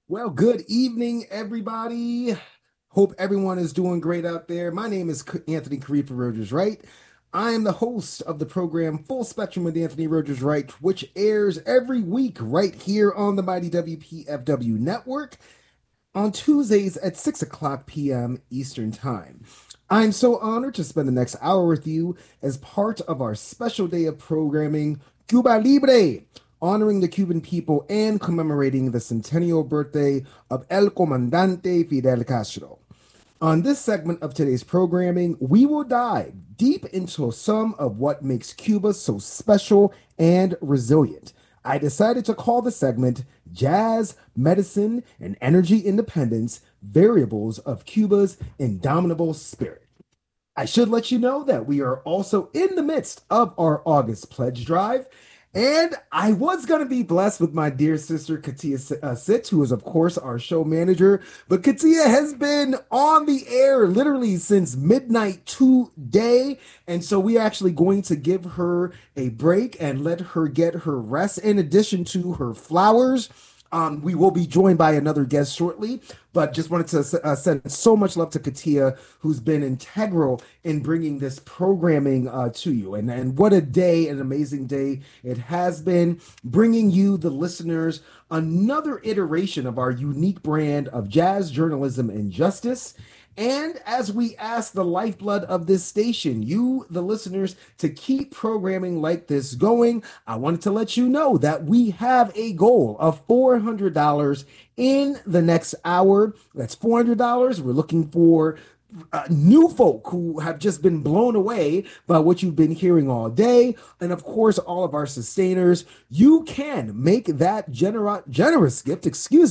Well, good evening, everybody. Hope everyone is doing great out there. My name is Anthony Karifa Rogers Wright. I am the host of the program Full Spectrum with Anthony Rogers Wright, which airs every week right here on the Mighty WPFW network on Tuesdays at 6 o'clock p.m. Eastern Time. I'm so honored to spend the next hour with you as part of our special day of programming, Cuba Libre, honoring the Cuban people and commemorating the centennial birthday of El Comandante Fidel Castro. On this segment of today's programming, we will dive deep into some of what makes Cuba so special and resilient. I decided to call the segment Jazz, Medicine, and Energy Independence Variables of Cuba's Indomitable Spirit. I should let you know that we are also in the midst of our August pledge drive. And I was going to be blessed with my dear sister, Katia Sitz, who is, of course, our show manager. But Katia has been on the air literally since midnight today. And so we are actually going to give her a break and let her get her rest in addition to her flowers. We will be joined by another guest shortly, but just wanted to send so much love to Katia, who's been integral in bringing this programming to you. And what a day, an amazing day it has been, bringing you, the listeners, another iteration of our unique brand of jazz journalism and justice. And as we ask the lifeblood of this station, you, the listeners, to keep programming like this going, I wanted to let you know that we have a goal of $400 in the next hour. That's $400. We're looking for new folk who have just been blown away by what you've been hearing all day. And of course, all of our sustainers, you can make that generous gift,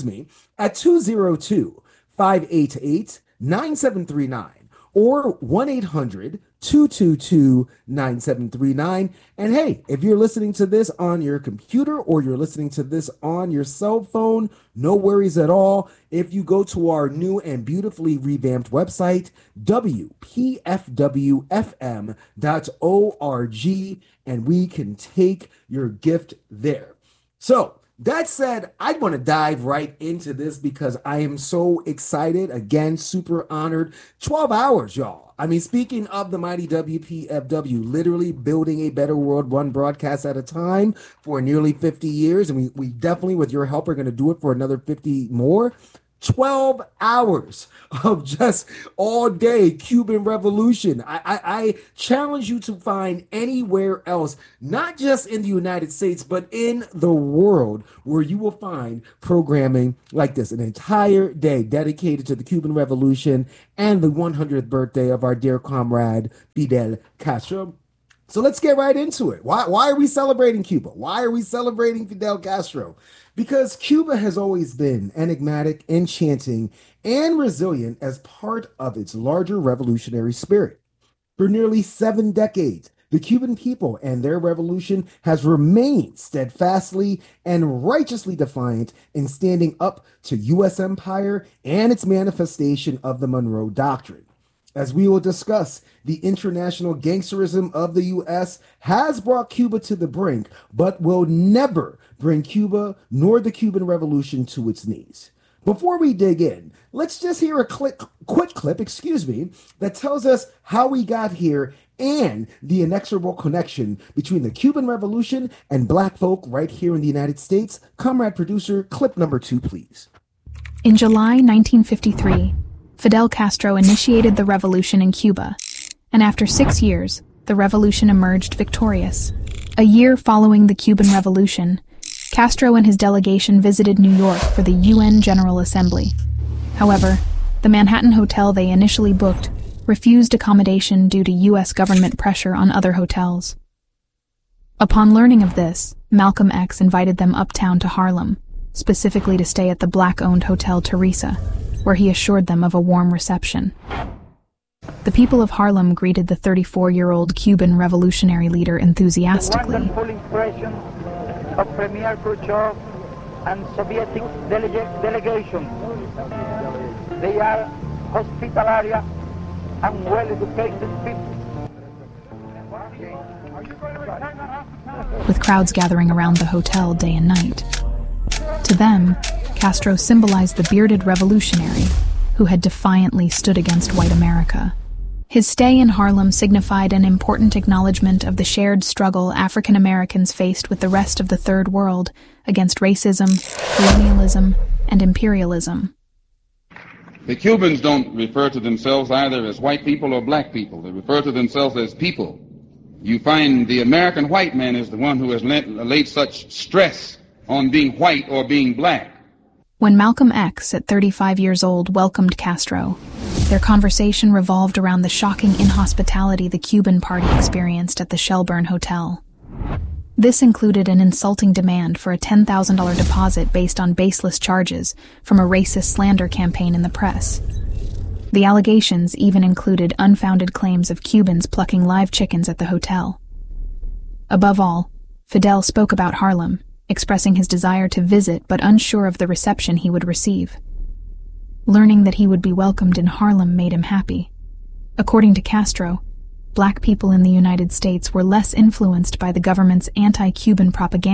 at 202-588-9739 or 1-800-222-9739. And hey, if you're listening to this on your computer or you're listening to this on your cell phone, no worries at all. If you go to our new and beautifully revamped website, wpfwfm.org, and we can take your gift there. So, that said, I want to dive right into this because I am so excited. Again, super honored. 12 hours, y'all. I mean, speaking of the mighty WPFW, literally building a better world one broadcast at a time for nearly 50 years. And we definitely, with your help, are going to do it for another 50 more. 12 hours of just all day Cuban Revolution. I challenge you to find anywhere else, not just in the United States, but in the world, where you will find programming like this, an entire day dedicated to the Cuban Revolution and the 100th birthday of our dear comrade Fidel Castro. So let's get right into it. Why are we celebrating Cuba? Why are we celebrating Fidel Castro? Because Cuba has always been enigmatic, enchanting, and resilient as part of its larger revolutionary spirit. For nearly 7 decades, the Cuban people and their revolution has remained steadfastly and righteously defiant in standing up to U.S. empire and its manifestation of the Monroe Doctrine. As we will discuss, the international gangsterism of the U.S. has brought Cuba to the brink, but will never bring Cuba nor the Cuban Revolution to its knees. Before we dig in, let's just hear a quick clip, that tells us how we got here and the inexorable connection between the Cuban Revolution and Black folk right here in the United States. Comrade producer, clip number 2, please. In July 1953, Fidel Castro initiated the revolution in Cuba, and after 6 years, the revolution emerged victorious. A year following the Cuban Revolution, Castro and his delegation visited New York for the UN General Assembly. However, the Manhattan hotel they initially booked refused accommodation due to U.S. government pressure on other hotels. Upon learning of this, Malcolm X invited them uptown to Harlem, specifically to stay at the Black-owned Hotel Teresa, where he assured them of a warm reception. The people of Harlem greeted the 34-year-old Cuban revolutionary leader enthusiastically. Wonderful impression of Premier Khrushchev and Soviet delegation. They are hospitalier and well-educated people. With crowds gathering around the hotel day and night. To them, Castro symbolized the bearded revolutionary who had defiantly stood against white America. His stay in Harlem signified an important acknowledgement of the shared struggle African Americans faced with the rest of the Third World against racism, colonialism, and imperialism. The Cubans don't refer to themselves either as white people or black people. They refer to themselves as people. You find the American white man is the one who has laid such stress on being white or being black. When Malcolm X, at 35 years old, welcomed Castro, their conversation revolved around the shocking inhospitality the Cuban party experienced at the Shelburne Hotel. This included an insulting demand for a $10,000 deposit based on baseless charges from a racist slander campaign in the press. The allegations even included unfounded claims of Cubans plucking live chickens at the hotel. Above all, Fidel spoke about Harlem, expressing his desire to visit but unsure of the reception he would receive. Learning that he would be welcomed in Harlem made him happy. According to Castro, black people in the United States were less influenced by the government's anti-Cuban propaganda